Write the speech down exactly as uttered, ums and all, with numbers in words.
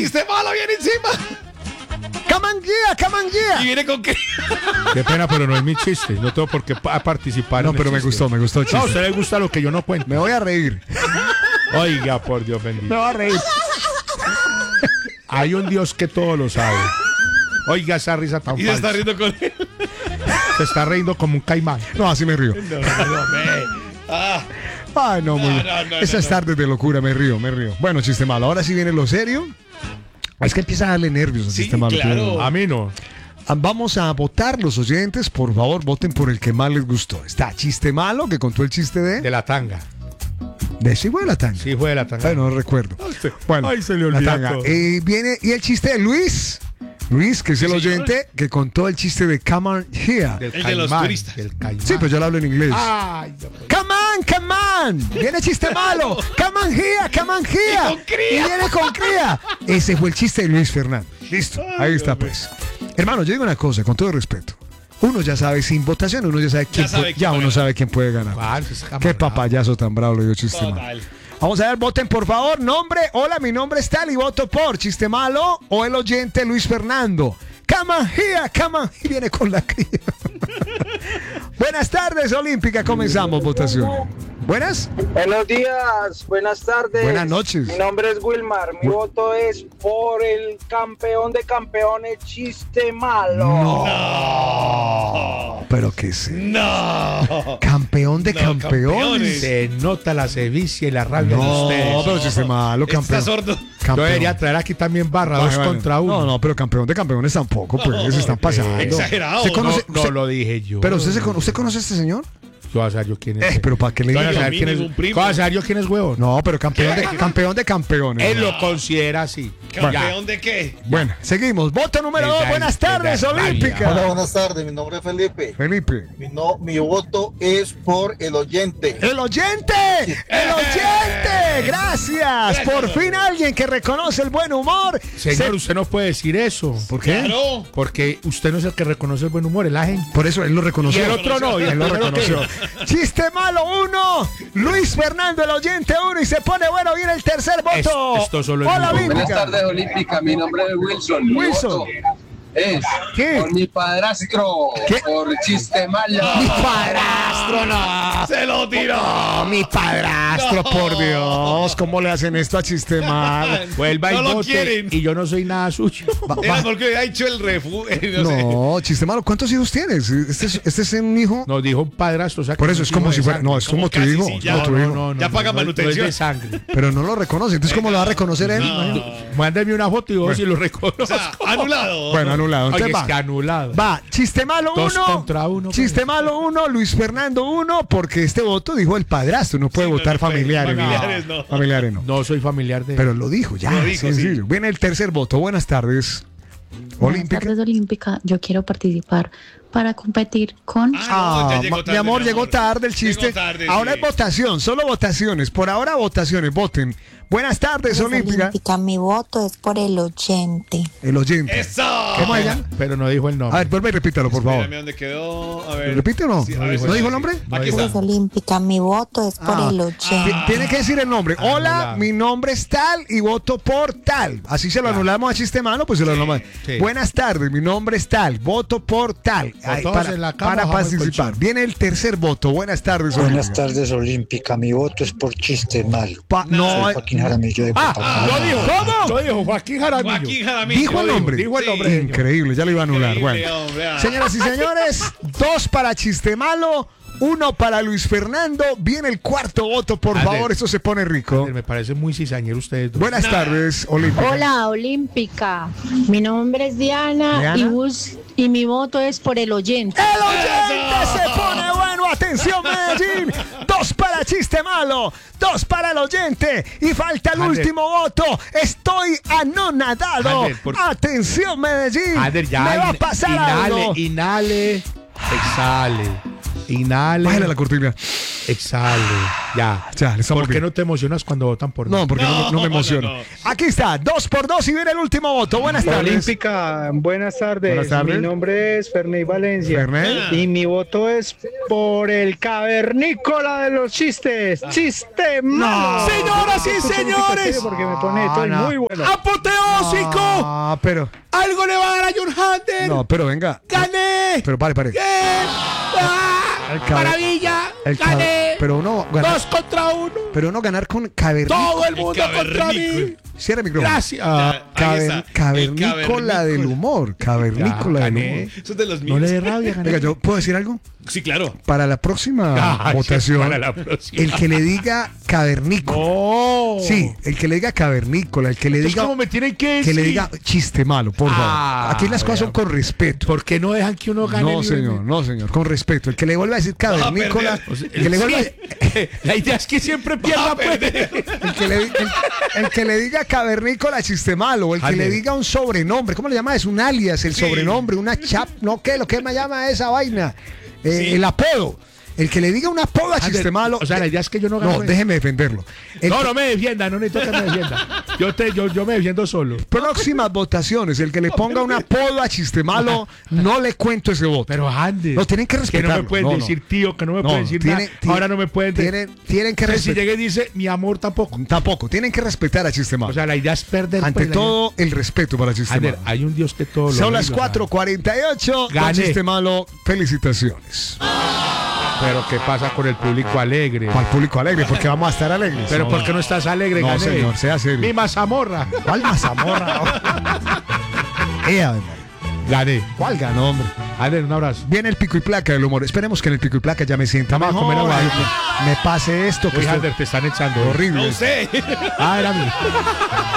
chiste malo viene encima. Camanguía, camanguía. Y viene con qué. Qué pena, pero no es mi chiste. No tengo por qué pa- participar. No, en el pero me chiste. gustó, me gustó el No, a chiste. usted le gusta lo que yo no cuento. Me voy a reír. Oiga, por Dios bendito. Me voy a reír. Hay un Dios que todo lo sabe. Oiga esa risa tan Y se está falsa. riendo con él. Se está riendo como un caimán. No, así me río. No, no, me. Ah, Ay, no, muy No, bien. no, no, Esas no. tardes de locura, me río, me río. Bueno, chiste malo. Ahora sí viene lo serio. Es que empieza a darle nervios al Sí, chiste malo. claro. tío. A mí no. Ah, Vamos a votar los oyentes. Por favor, voten por el que más les gustó. Está chiste malo, que contó el chiste de... De la tanga. ¿De sí fue la tanga? Sí, fue de la tanga. Ay, no recuerdo. se- Bueno, ay, se le la olvidó tanga. todo. Eh, viene, y el chiste de Luis. Luis, que es el Sí, señor. oyente que contó el chiste de Come on here. Del El de los caimán, turistas. Del caimán. Sí, pero yo lo hablo en inglés. Ay, no, pues. Come on, come on. Viene chiste malo. Come on here, come on here. Y con cría. Y viene con cría. Ese fue el chiste de Luis Fernando. Listo, ahí está pues. Hermano, yo digo una cosa, con todo respeto. Uno ya sabe, sin votación, uno ya sabe quién sabe puede- quién ya puede uno ganar. sabe quién puede ganar. Ah, pues, Qué camarada. papayazo tan bravo le dio chiste malo. total. Vamos a ver, voten por favor. Nombre, hola, mi nombre es tal y voto por chiste malo o el oyente Luis Fernando. Come on here, come on. Y viene con la cría. Buenas tardes, Olímpica. Comenzamos votación. ¿Buenas? Buenos días, buenas tardes. Buenas noches. Mi nombre es Wilmar. Mi Bu- voto es por el campeón de campeones, chiste malo. No. Pero qué sé. No. Campeón de No, campeones. campeones. Se nota la sevicia y la rabia de No, ustedes. pero chiste malo, Está campeón. sordo. Yo Campeón. debería traer aquí también barra dos Vale, vale. contra uno. No, no, pero campeón de campeones tampoco, pues. Se están pasando. Exagerado. ¿Usted conoce- no, no usted- lo dije yo. Pero usted, se cono- ¿usted conoce a este señor? Yo voy a saber yo quién es. Eh, pero ¿para qué le Yo voy a digo? saber quién es. Mínimo un primo. Yo voy a saber yo quién es huevón. No, pero campeón de, campeón de campeones. Él lo considera así. ¿Campeón de qué? Bueno, seguimos. Voto número Es dos. la- Buenas es la tardes, rabia. Olímpica. Hola, buenas tardes. Mi nombre es Felipe. Felipe. Mi, no, mi voto es por el oyente. ¡El oyente! ¡El oyente! Gracias. Por fin alguien que reconoce el buen humor. Señor, Se- usted no puede decir eso. ¿Por qué? Claro. Porque usted no es el que reconoce el buen humor, es la gente. Por eso él lo Y reconoció. el otro no. Y el Él lo primero que- reconoció. Chiste malo uno. Luis Fernando, el oyente uno. Y se pone bueno. Viene el tercer voto. Es- esto solo es Hola, muy- Olímpica. Buenas tardes, Olímpica. Mi nombre es Wilson. Mi Wilson. voto es ¿Qué? por mi padrastro, ¿Qué? por chiste malo. Mi padrastro, no. Se lo tiró. No, mi padrastro, No. por Dios. ¿Cómo le hacen esto a chiste mal? Vuelva No y lo vote. quieren. Y yo no soy nada suyo. Va- Era va- porque ha hecho el refu. No, sé. No, chiste malo. ¿Cuántos hijos tienes? Este es, este es un hijo. Nos dijo un padrastro. O sea, que Por no eso es hijo como de si fuera. sangre. No, es como Como tu casi, hijo. sí, es ya. como tu No, hijo. no, no, Ya no, paga no, no es manutención. de sangre. Pero no lo reconoce. Entonces, ¿cómo lo va a reconocer él? Mándeme una foto y vos si lo reconozco. O sea, anulado. Bueno, anulado. Oye, Entonces es que va. anulado. Va, chiste malo Dos uno. contra uno, Chiste pues. malo uno, Luis Fernando uno, porque este voto dijo el padrastro. No puede Sí, no, votar no puede. familiares. Familiares no. Familiares no. No soy familiar de él. Pero lo dijo ya. Lo dijo, sencillo. sí. Viene el tercer voto. Buenas tardes. Buenas Olímpica. tardes, Olímpica. Yo quiero participar para competir con... Ah, Ah, no, ya llegó ma- tarde, mi amor, mi llegó amor. tarde el Llegó chiste. tarde, ahora sí. es votación, solo votaciones. Por ahora votaciones, voten. Buenas tardes, Olímpica. Olímpica, mi voto es por el oyente. El oyente. ¡Eso! ¿Cómo ella? Pero no dijo el A nombre. ver, vuelve y repítalo, por favor. Espérame, ¿dónde quedó? A ver. ¿Repite o no? Sí, a ¿No ver si- dijo el nombre? Aquí Pues está. Olímpica, mi voto es por Ah. el oyente. Ti- Tiene que decir el nombre. Hola, Anulado. mi nombre es tal y voto por tal. Así se lo anulamos a chiste malo, pues se lo anulamos. sí. Buenas tardes, mi nombre es tal, voto por tal. Ay, todos para en la cama, para bajo el participar. colchón. Viene el tercer voto. Buenas tardes, Buenas Olímpica. tardes, Olímpica. Mi voto es por chiste malo. Pa- no, Soy hay- Joaquín Jaramillo de Ah, Papacabana. lo dijo. ¿Cómo? Lo dijo Joaquín Jaramillo. Joaquín Jaramillo. Dijo el nombre. Dijo el Sí. nombre. Increíble, ya lo iba a anular. Increíble, Bueno, hombre, ah. señoras y señores, dos para chiste malo, uno para Luis Fernando. Viene el cuarto voto, por A ver. favor. Esto se pone rico. Me parece muy cizañero ustedes dos. Buenas tardes, Olímpica. Hola, Olímpica. Mi nombre es Diana, Diana. Y, bus- y mi voto es por el oyente. El oyente se pone bueno. Atención, Medellín. Dos para chiste malo. Dos para el oyente. Y falta el Ander. último voto. Estoy anonadado. Ander, por- Atención, Medellín. Ander, ya. Me va a in- pasar inhale, algo. inhale, exhale. Inhale. Bájale la cortina. Exhale. Ya. Ya, le estamos ¿Por qué bien. no te emocionas cuando votan por mí? No, porque no, No, no me emociono. no, no. Aquí está, dos por dos y viene el último voto. Buenas tardes. Olímpica, buenas tardes. Buenas tardes. Mi nombre es Ferney Valencia. Fernet. Y mi voto es por el cavernícola de los chistes. ¡Chiste malo! Señoras y Escucho música señores. seria porque me pone estoy no. muy bueno. ¡Apoteósico! Ah, pero. Algo le va a dar a John Hunter. No, pero venga. ¡Gané! Pero pare, pare. ¡Bien! ¡Ah! El cabe- ¡Maravilla! El ca- ¡Gané! Pero uno ganar, Dos contra uno. pero uno ganar con cavernícola. Todo el mundo contra mí. cavernícola. Cierra el micrófono. Gracias. Ya, ahí Caver- está. El cavernícola cavernícola. del humor. Cavernícola Ya, del gané. humor. Eso es de los No míos. le dé rabia, gané. Venga, ¿yo puedo decir algo? Sí, claro. Para la próxima Ay, votación, para la próxima. el que le diga cavernícola. ¡Oh! Sí, el que le diga cavernícola, el que le Entonces, diga ¿cómo me tienen que que decir? le diga chiste malo, por favor. Ah, Aquí las cosas son con respeto. ¿Por qué no dejan que uno gane? No, libremente? señor, no, señor, con respeto. El que le vuelva a decir cavernícola, perder. O sea, el que le vuelva a- sí. La idea es que siempre pierda, pues. el que le, el, el que le diga cavernícola chiste malo, o el que Ande. le diga un sobrenombre, ¿cómo le llama? Es un alias, el Sí. sobrenombre, una chap, no, ¿qué? Lo que me llama esa vaina, Eh, Sí. el apodo. El que le diga un apodo a chiste Ande, malo. o sea, la idea es que yo no gane. No, déjeme defenderlo. El No, que- no me defienda, no necesito que me defienda. Yo, te, yo, yo me defiendo solo. Próximas votaciones, el que le ponga un apodo a chiste malo, no le cuento ese voto. Pero Andes. No, tienen que Que no respetarlo. me pueden No, no. decir tío, que no me No, pueden decir tiene- nada. tiene- Ahora no me pueden decir. Tienen, tienen que Entonces, si respetar. llega y dice mi amor tampoco. Tampoco, tienen que respetar a chiste malo. O sea, la idea es perder. Ante pues, la todo, el respeto para chiste idea- Ander, malo. hay un Dios que todo lo Son ve, las lo cuatro cuarenta y ocho. Con Gané. chiste malo, felicitaciones. sabe. Pero ¿qué pasa con el público alegre? Al público alegre, porque vamos a estar alegres. Pero No. ¿por qué no estás alegre? No, Gané. señor, sea serio. Mi mazamorra. ¿Cuál mazamorra? Eh, Ave María. Gané. ¿Cuál ganó, hombre? Ander, un abrazo. Viene el pico y placa del humor. Esperemos que en el pico y placa ya me sienta Vamos a mejor. comer agua. Me, me pase esto que Uy, esto- Ander, te están echando. horrible. No sé. Ah, era mí.